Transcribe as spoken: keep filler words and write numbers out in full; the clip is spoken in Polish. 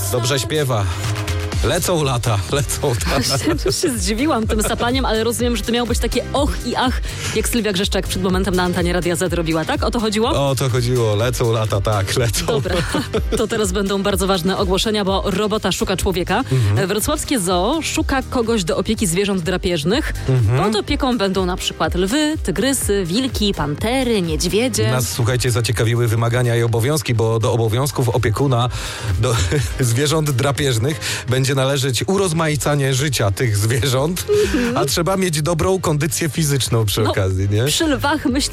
Dobrze śpiewa. Lecą lata, lecą lata. Też się zdziwiłam tym sapaniem, ale rozumiem, że to miało być takie och i ach, jak Sylwia Grzeszczak przed momentem na antenie Radia Z robiła, tak? O to chodziło? O to chodziło, lecą lata, tak, lecą. Dobra, to teraz będą bardzo ważne ogłoszenia, bo robota szuka człowieka. Mhm. Wrocławskie Zoo szuka kogoś do opieki zwierząt drapieżnych. Mhm. Pod opieką będą na przykład lwy, tygrysy, wilki, pantery, niedźwiedzie. Nas, słuchajcie, zaciekawiły wymagania i obowiązki, bo do obowiązków opiekuna do zwierząt drapieżnych będzie należeć urozmaicanie życia tych zwierząt, mhm. a trzeba mieć dobrą kondycję fizyczną przy no, okazji, nie? Przy lwach myślę,